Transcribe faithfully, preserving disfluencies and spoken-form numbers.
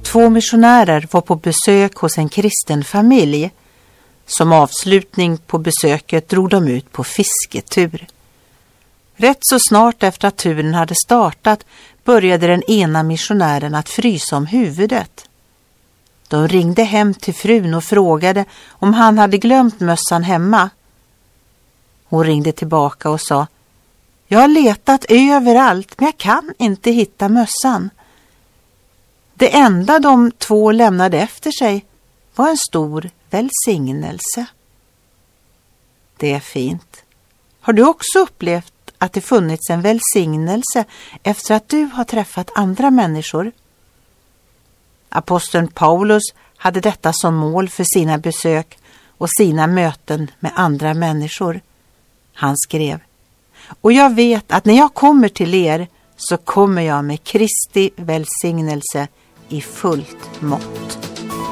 Två missionärer var på besök hos en kristen familj. Som avslutning på besöket drog de ut på fisketur. Rätt så snart efter att turen hade startat började den ena missionären att frysa om huvudet. De ringde hem till frun och frågade om han hade glömt mössan hemma. Hon ringde tillbaka och sa: jag har letat överallt men jag kan inte hitta mössan. Det enda de två lämnade efter sig var en stor välsignelse. Det är fint. Har du också upplevt att det funnits en välsignelse efter att du har träffat andra människor? Aposteln Paulus hade detta som mål för sina besök och sina möten med andra människor. Han skrev: och jag vet att när jag kommer till er så kommer jag med Kristi välsignelse i fullt mått.